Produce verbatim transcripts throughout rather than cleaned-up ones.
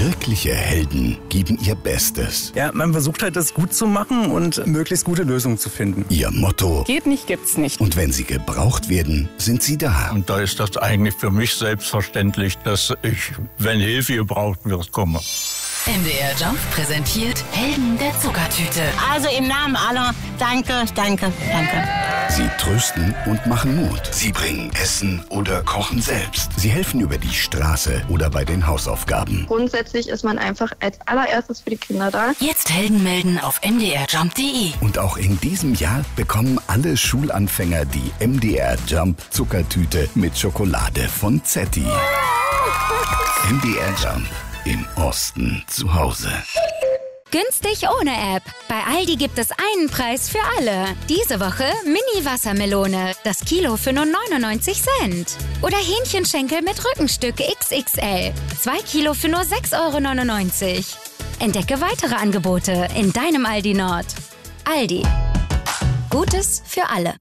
Wirkliche Helden geben ihr Bestes. Ja, man versucht halt, das gut zu machen und möglichst gute Lösungen zu finden. Ihr Motto: Geht nicht, gibt's nicht. Und wenn sie gebraucht werden, sind sie da. Und da ist das eigentlich für mich selbstverständlich, dass ich, wenn Hilfe gebraucht wird, komme. M D R Jump präsentiert Helden der Zuckertüte. Also im Namen aller, danke, danke, danke. Sie trösten und machen Mut. Sie bringen Essen oder kochen selbst. Sie helfen über die Straße oder bei den Hausaufgaben. Grundsätzlich ist man einfach als allererstes für die Kinder da. Jetzt Helden melden auf m d r jump punkt d e. Und auch in diesem Jahr bekommen alle Schulanfänger die M D R Jump Zuckertüte mit Schokolade von Zetti. M D R Jump. Im Osten zu Hause. Günstig ohne App. Bei Aldi gibt es einen Preis für alle. Diese Woche Mini-Wassermelone. Das Kilo für nur neunundneunzig Cent. Oder Hähnchenschenkel mit Rückenstück X X L. Zwei Kilo für nur sechs Euro neunundneunzig. Entdecke weitere Angebote in deinem Aldi Nord. Aldi. Gutes für alle.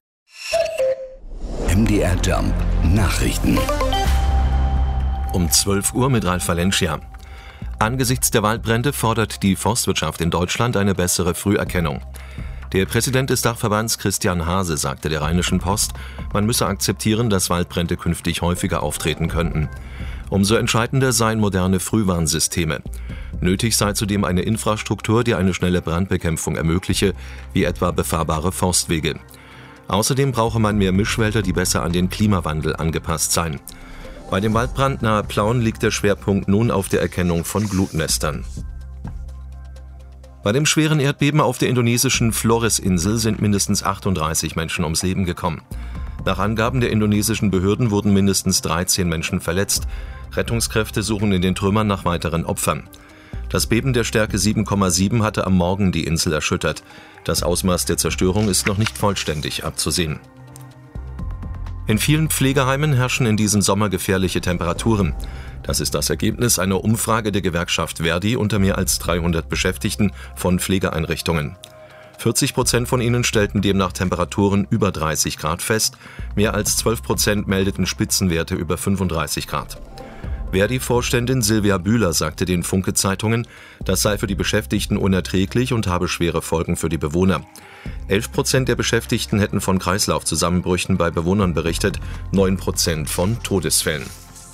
M D R Jump. Nachrichten. Um zwölf Uhr mit Ralf Valencia. Angesichts der Waldbrände fordert die Forstwirtschaft in Deutschland eine bessere Früherkennung. Der Präsident des Dachverbands Christian Hase sagte der Rheinischen Post, man müsse akzeptieren, dass Waldbrände künftig häufiger auftreten könnten. Umso entscheidender seien moderne Frühwarnsysteme. Nötig sei zudem eine Infrastruktur, die eine schnelle Brandbekämpfung ermögliche, wie etwa befahrbare Forstwege. Außerdem brauche man mehr Mischwälder, die besser an den Klimawandel angepasst seien. Bei dem Waldbrand nahe Plauen liegt der Schwerpunkt nun auf der Erkennung von Glutnestern. Bei dem schweren Erdbeben auf der indonesischen Flores-Insel sind mindestens achtunddreißig Menschen ums Leben gekommen. Nach Angaben der indonesischen Behörden wurden mindestens dreizehn Menschen verletzt. Rettungskräfte suchen in den Trümmern nach weiteren Opfern. Das Beben der Stärke sieben Komma sieben hatte am Morgen die Insel erschüttert. Das Ausmaß der Zerstörung ist noch nicht vollständig abzusehen. In vielen Pflegeheimen herrschen in diesem Sommer gefährliche Temperaturen. Das ist das Ergebnis einer Umfrage der Gewerkschaft Verdi unter mehr als dreihundert Beschäftigten von Pflegeeinrichtungen. vierzig Prozent von ihnen stellten demnach Temperaturen über dreißig Grad fest, mehr als zwölf Prozent meldeten Spitzenwerte über fünfunddreißig Grad. Verdi-Vorständin Silvia Bühler sagte den Funke-Zeitungen, das sei für die Beschäftigten unerträglich und habe schwere Folgen für die Bewohner. elf Prozent der Beschäftigten hätten von Kreislaufzusammenbrüchen bei Bewohnern berichtet, neun Prozent von Todesfällen.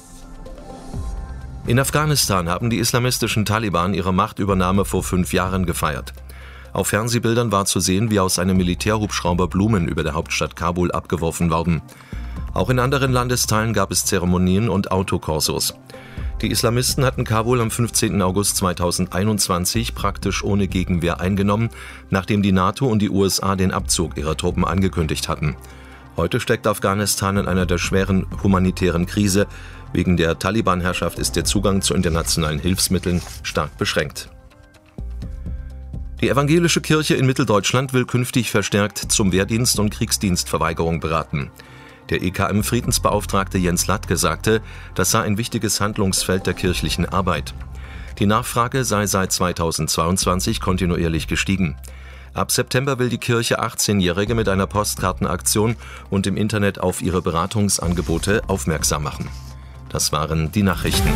In Afghanistan haben die islamistischen Taliban ihre Machtübernahme vor fünf Jahren gefeiert. Auf Fernsehbildern war zu sehen, wie aus einem Militärhubschrauber Blumen über der Hauptstadt Kabul abgeworfen wurden. Auch in anderen Landesteilen gab es Zeremonien und Autokorsos. Die Islamisten hatten Kabul am fünfzehnten August zweitausendeinundzwanzig praktisch ohne Gegenwehr eingenommen, nachdem die NATO und die U S A den Abzug ihrer Truppen angekündigt hatten. Heute steckt Afghanistan in einer der schweren humanitären Krise. Wegen der Taliban-Herrschaft ist der Zugang zu internationalen Hilfsmitteln stark beschränkt. Die evangelische Kirche in Mitteldeutschland will künftig verstärkt zum Wehrdienst und Kriegsdienstverweigerung beraten. Der E K M-Friedensbeauftragte Jens Latke sagte, das sei ein wichtiges Handlungsfeld der kirchlichen Arbeit. Die Nachfrage sei seit zweitausendzweiundzwanzig kontinuierlich gestiegen. Ab September will die Kirche achtzehnjährige mit einer Postkartenaktion und im Internet auf ihre Beratungsangebote aufmerksam machen. Das waren die Nachrichten.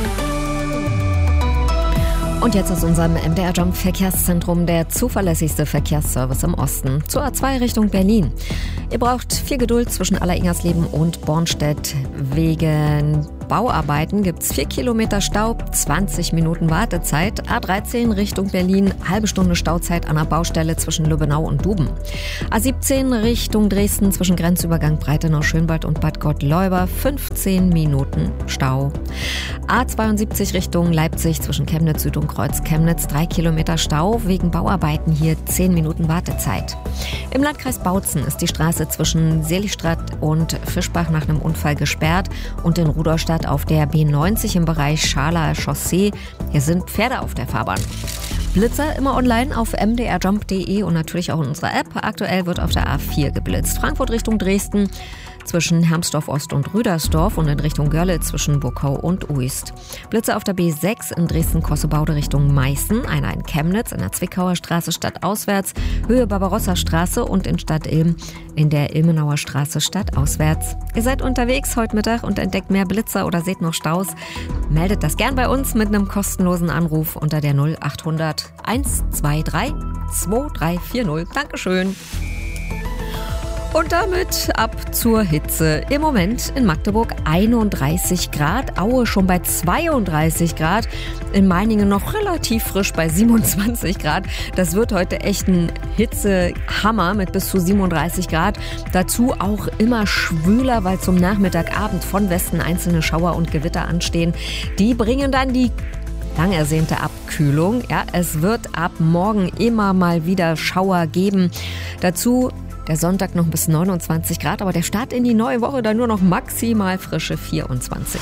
Und jetzt aus unserem M D R Jump Verkehrszentrum der zuverlässigste Verkehrsservice im Osten zur A zwei Richtung Berlin. Ihr braucht viel Geduld zwischen Alleringers-Leben und Bornstedt. Wegen Bauarbeiten gibt es vier Kilometer Stau, zwanzig Minuten Wartezeit. A dreizehn Richtung Berlin, halbe Stunde Stauzeit an der Baustelle zwischen Lübbenau und Duben. A siebzehn Richtung Dresden zwischen Grenzübergang Breitenau-Schönwald und Bad Gottleuba, fünfzehn Minuten Stau. A zweiundsiebzig Richtung Leipzig zwischen Chemnitz Süd und Kreuz Chemnitz, drei Kilometer Stau. Wegen Bauarbeiten hier zehn Minuten Wartezeit. Im Landkreis Bautzen ist die Straße zwischen Seligstadt und Fischbach nach einem Unfall gesperrt und in Rudolstadt auf der B neunzig im Bereich Scharler Chaussee. Hier sind Pferde auf der Fahrbahn. Blitzer immer online auf m d r jump punkt d e und natürlich auch in unserer App. Aktuell wird auf der A vier geblitzt. Frankfurt Richtung Dresden zwischen Hermsdorf Ost und Rüdersdorf und in Richtung Görlitz zwischen Burkau und Uist. Blitze auf der B sechs in Dresden-Kossebaude Richtung Meißen, einer in Chemnitz in der Zwickauer Straße stadtauswärts, Höhe Barbarossa-Straße und in Stadt Ilm in der Ilmenauer Straße stadtauswärts. Ihr seid unterwegs heute Mittag und entdeckt mehr Blitzer oder seht noch Staus. Meldet das gern bei uns mit einem kostenlosen Anruf unter der null achthundert hundertzweiundzwanzig zweiunddreißig vierzig. Dankeschön. Und damit ab zur Hitze. Im Moment in Magdeburg einunddreißig Grad, Aue schon bei zweiunddreißig Grad, in Meiningen noch relativ frisch bei siebenundzwanzig Grad. Das wird heute echt ein Hitzehammer mit bis zu siebenunddreißig Grad. Dazu auch immer schwüler, weil zum Nachmittagabend von Westen einzelne Schauer und Gewitter anstehen. Die bringen dann die lang ersehnte Abkühlung. Ja, es wird ab morgen immer mal wieder Schauer geben. Dazu der Sonntag noch bis neunundzwanzig Grad, aber der Start in die neue Woche dann nur noch maximal frische vierundzwanzig.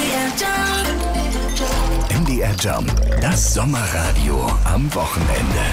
M D R Jump, das Sommerradio am Wochenende.